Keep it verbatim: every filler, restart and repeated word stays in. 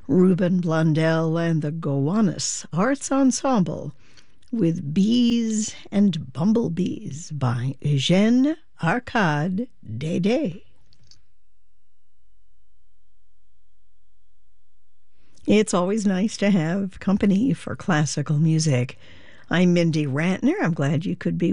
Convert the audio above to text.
Reuben Blundell and the Gowanus Arts Ensemble with Bees and Bumblebees by Eugène Arcade Dédé. It's always nice to have company for classical music. I'm Mindy Rantner. I'm glad you could be